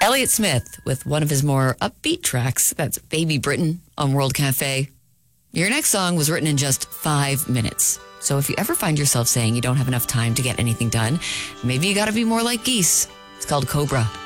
Elliott Smith with one of his more upbeat tracks. That's Baby Britain on World Cafe. Your next song was written in just 5 minutes. So if you ever find yourself saying you don't have enough time to get anything done, maybe you got to be more like Geese. It's called Cobra.